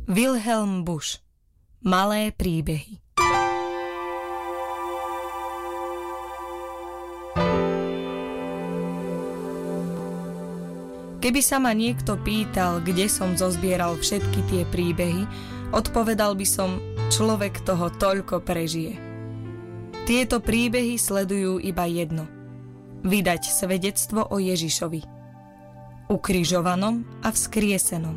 Wilhelm Busch. Malé príbehy. Keby sa ma niekto pýtal, kde som zozbieral všetky tie príbehy, odpovedal by som, človek toho toľko prežije. Tieto príbehy sledujú iba jedno. Vydať svedectvo o Ježišovi. Ukrižovanom a vzkriesenom.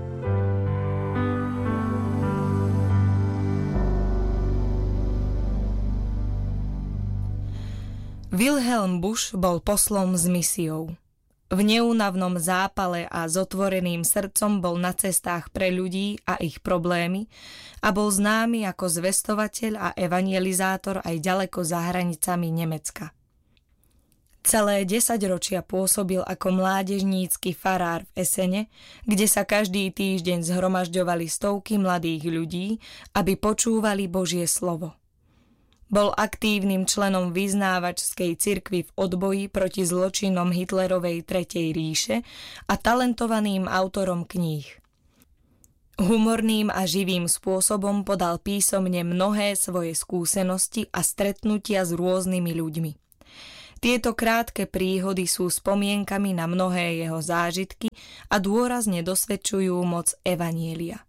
Wilhelm Busch bol poslom s misiou. V neúnavnom zápale a s otvoreným srdcom bol na cestách pre ľudí a ich problémy a bol známy ako zvestovateľ a evangelizátor aj ďaleko za hranicami Nemecka. Celé 10 ročia pôsobil ako mládežnícky farár v Essene, kde sa každý týždeň zhromažďovali stovky mladých ľudí, aby počúvali Božie slovo. Bol aktívnym členom vyznávačskej cirkvi v odboji proti zločinom Hitlerovej Tretej ríše a talentovaným autorom kníh. Humorným a živým spôsobom podal písomne mnohé svoje skúsenosti a stretnutia s rôznymi ľuďmi. Tieto krátke príhody sú spomienkami na mnohé jeho zážitky a dôrazne dosvedčujú moc evanjelia.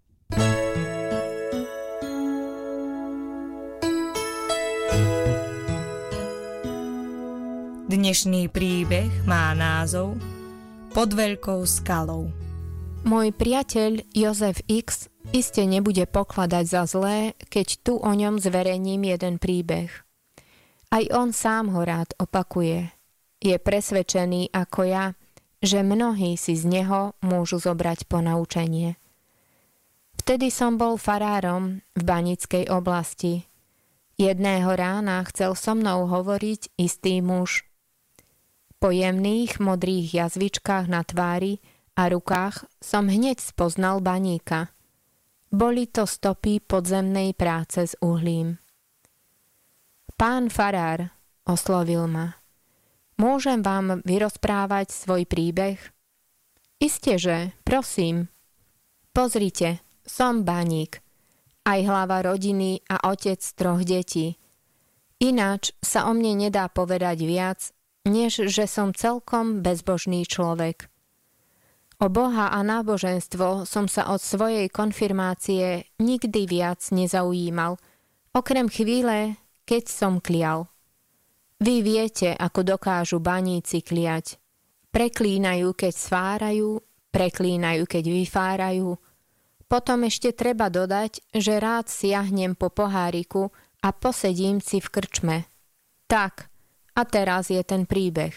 Dnešný príbeh má názov Pod veľkou skalou. Môj priateľ Jozef X iste nebude pokladať za zlé, keď tu o ňom zverejním jeden príbeh. Aj on sám ho rád opakuje. Je presvedčený ako ja, že mnohí si z neho môžu zobrať ponaučenie. Vtedy som bol farárom v Banickej oblasti. Jedného rána chcel so mnou hovoriť istý muž. Po jemných modrých jazvičkách na tvári a rukách som hneď spoznal baníka. Boli to stopy podzemnej práce s uhlím. Pán farár, oslovil ma, môžem vám vyrozprávať svoj príbeh? Isteže, prosím. Pozrite, som baník, aj hlava rodiny a otec 3 detí. Ináč sa o mne nedá povedať viac, než že som celkom bezbožný človek. O Boha a náboženstvo som sa od svojej konfirmácie nikdy viac nezaujímal, okrem chvíle, keď som klial. Vy viete, ako dokážu baníci kliať. Preklínajú, keď svárajú, preklínajú, keď vyfárajú. Potom ešte treba dodať, že rád siahnem po poháriku a posedím si v krčme. Tak, a teraz je ten príbeh.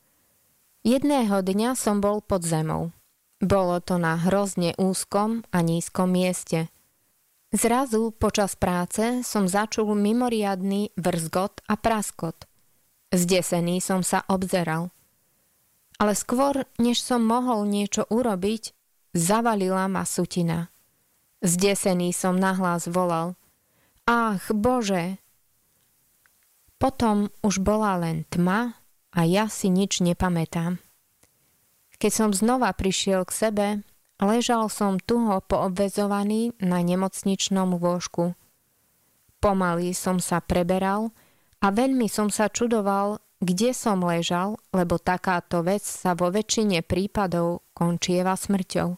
Jedného dňa som bol pod zemou. Bolo to na hrozne úzkom a nízkom mieste. Zrazu počas práce som začul mimoriadny vrzgot a praskot. Zdesený som sa obzeral. Ale skôr, než som mohol niečo urobiť, zavalila ma sutina. Zdesený som nahlas volal: Ach, Bože! Potom už bola len tma a ja si nič nepamätám. Keď som znova prišiel k sebe, ležal som tuho poobväzovaný na nemocničnom lôžku. Pomaly som sa preberal a veľmi som sa čudoval, kde som ležal, lebo takáto vec sa vo väčšine prípadov končieva smrťou.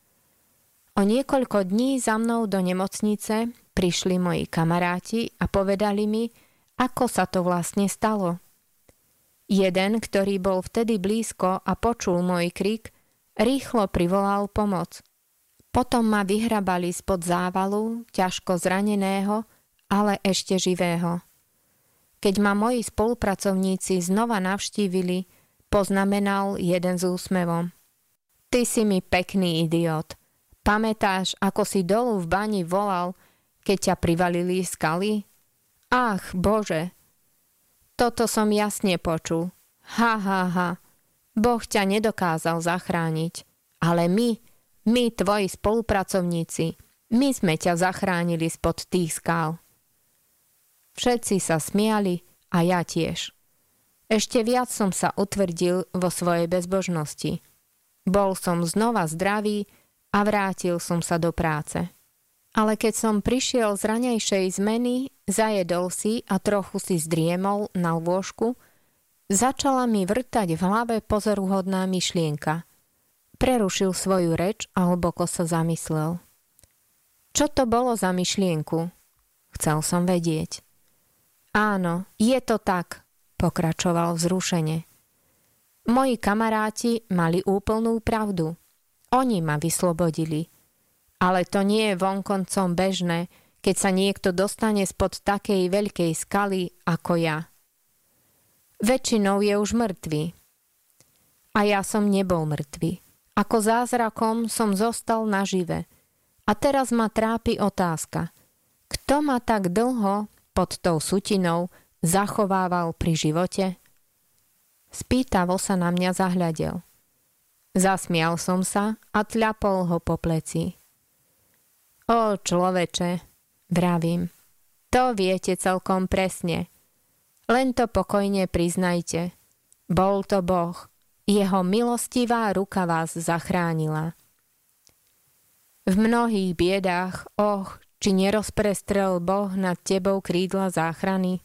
O niekoľko dní za mnou do nemocnice prišli moji kamaráti a povedali mi, ako sa to vlastne stalo. Jeden, ktorý bol vtedy blízko a počul môj krik, rýchlo privolal pomoc. Potom ma vyhrabali spod závalu, ťažko zraneného, ale ešte živého. Keď ma moji spolupracovníci znova navštívili, poznamenal jeden s úsmevom: Ty si mi pekný idiot. Pamätáš, ako si dolu v bani volal, keď ťa privalili skaly? Ach, Bože! Toto som jasne počul. Ha, ha, ha. Boh ťa nedokázal zachrániť. Ale my, tvoji spolupracovníci, my sme ťa zachránili spod tých skál. Všetci sa smiali a ja tiež. Ešte viac som sa utvrdil vo svojej bezbožnosti. Bol som znova zdravý a vrátil som sa do práce. Ale keď som prišiel z raňajšej zmeny, zajedol si a trochu si zdriemol na lôžku, začala mi vrtať v hlave pozoruhodná myšlienka. Prerušil svoju reč a hlboko sa zamyslel. Čo to bolo za myšlienku? Chcel som vedieť. Áno, je to tak, pokračoval vzrušene. Moji kamaráti mali úplnú pravdu. Oni ma vyslobodili. Ale to nie je vonkoncom bežné, keď sa niekto dostane spod takej veľkej skaly ako ja. Väčšinou je už mŕtvy. A ja som nebol mŕtvy. Ako zázrakom som zostal nažive. A teraz ma trápi otázka. Kto ma tak dlho pod tou sutinou zachovával pri živote? Spýtavo sa na mňa zahľadel. Zasmial som sa a tľapol ho po pleci. O človeče, vravím, to viete celkom presne. Len to pokojne priznajte. Bol to Boh. Jeho milostivá ruka vás zachránila. V mnohých biedách, či nerozprestrel Boh nad tebou krídla záchrany?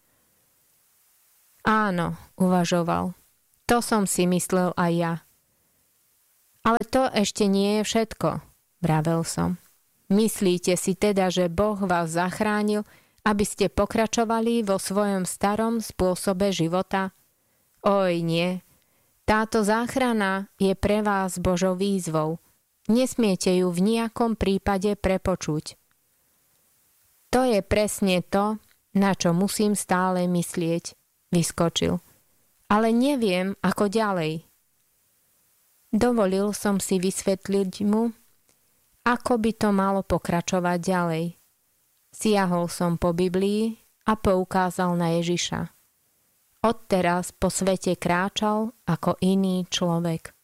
Áno, uvažoval. To som si myslel aj ja. Ale to ešte nie je všetko, vravel som. Myslíte si teda, že Boh vás zachránil, aby ste pokračovali vo svojom starom spôsobe života? Oj nie, táto záchrana je pre vás Božou výzvou. Nesmiete ju v nejakom prípade prepočuť. To je presne to, na čo musím stále myslieť, vyskočil. Ale neviem, ako ďalej. Dovolil som si vysvetliť mu, ako by to malo pokračovať ďalej. Siahol som po Biblii a poukázal na Ježiša. Odteraz po svete kráčal ako iný človek.